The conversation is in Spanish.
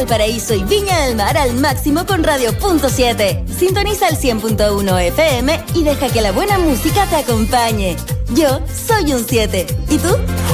Valparaíso y Viña del Mar al máximo con Radio.7. Sintoniza el 100.1 FM y deja que la buena música te acompañe. Yo soy un 7. ¿Y tú?